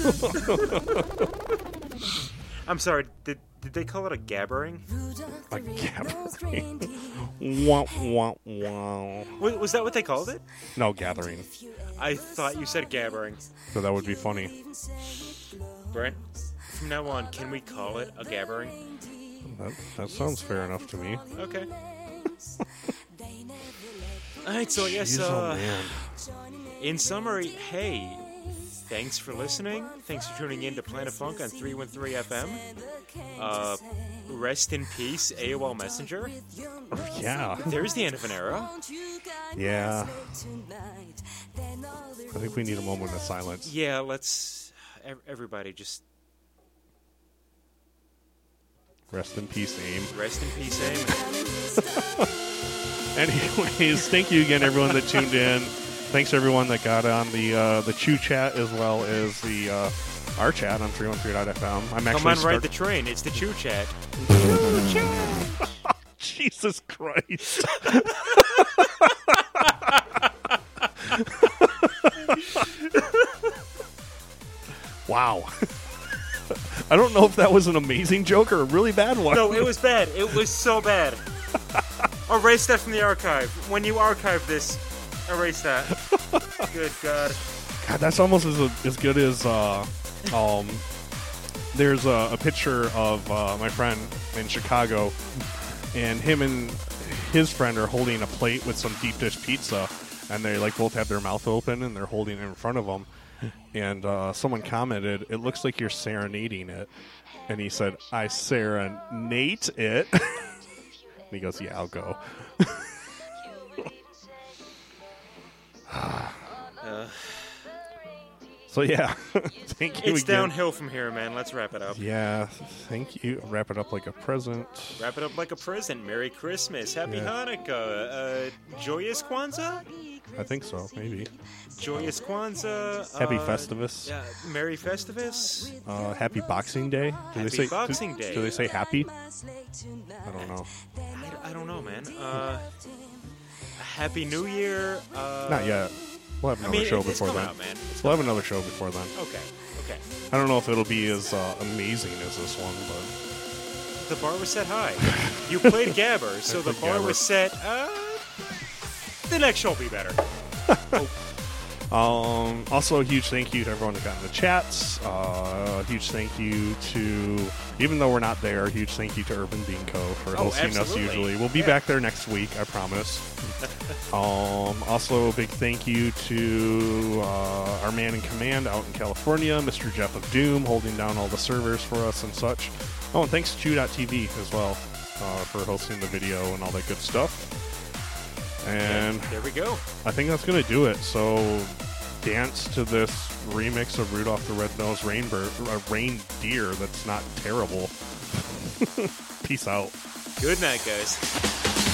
I'm sorry, did they call it a gabbering? A gathering. Wah, wah, wah. Was that what they called it? No, gathering. I thought you said gabbering. So that would be funny. Brent, from now on, can we call it a gabbering? That sounds fair enough to me. Okay. Alright, so I guess, Jeez, oh man. in summary, hey, thanks for listening. Thanks for tuning in to Planet Funk on 313 FM. Rest in peace, AOL Messenger. Yeah. There's the end of an era. Yeah. I think we need a moment of silence. Yeah, let's... Everybody just... Rest in peace, AIM. Rest in peace, AIM. Anyways, thank you again, everyone that tuned in. Thanks, everyone that got on the Chew chat as well as the our chat on 313.fm. I'm actually Come on, ride the train. It's the Chew Chat. Jesus Christ. Wow. I don't know if that was an amazing joke or a really bad one. No, it was bad. It was so bad. Erase that from the archive. When you archive this, erase that. Good God. God, that's almost as good as there's a picture of my friend in Chicago, and him and his friend are holding a plate with some deep dish pizza, and they like both have their mouth open and they're holding it in front of them. And someone commented, "It looks like you're serenading it," and he said, "I serenade it." And he goes, "Yeah, I'll go." So yeah, thank you. It's again. downhill from here, man. Let's wrap it up. Yeah, thank you. Wrap it up like a present. Wrap it up like a present. Merry Christmas. Happy Yeah. Hanukkah. Joyous Kwanzaa? I think so, maybe. Joyous Kwanzaa. Happy Festivus. Yeah, Merry Festivus. Happy Boxing Day. Do Happy they say Boxing Day. Do they say happy? I don't know. I don't know, man. Happy New Year. Not yet. We'll have another show it's before coming then. out, man. We'll have another show before then. Okay. I don't know if it'll be as amazing as this one, but The bar was set high. You played Gabber, so the played bar Gabber. was set. The next show will be better. Also, a huge thank you to everyone that got in the chats. A huge thank you to, even though we're not there, a huge thank you to Urban Bean Co. for hosting us absolutely. usually. We'll be back there next week, I promise. Also, a big thank you to our man in command out in California, Mr. Jeff of Doom, holding down all the servers for us and such. Oh, and thanks to Chew.tv as well for hosting the video and all that good stuff. And there we go. I think that's going to do it. So dance to this remix of Rudolph the Red-Nosed Reindeer that's not terrible. Peace out. Good night, guys.